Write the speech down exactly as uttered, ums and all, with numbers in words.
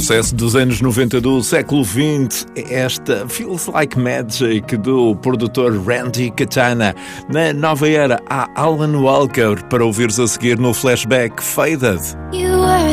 sucesso dos anos noventa do século vinte, esta Feels Like Magic do produtor Randy Katana. Na nova era há Alan Walker para ouvires a seguir no flashback Faded. You were